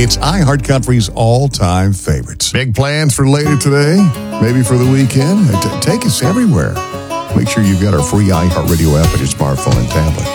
It's iHeartCountry's all-time favorites. Big plans for later today? Maybe for the weekend? Take us everywhere. Make sure you've got our free iHeartRadio app on your smartphone and tablet.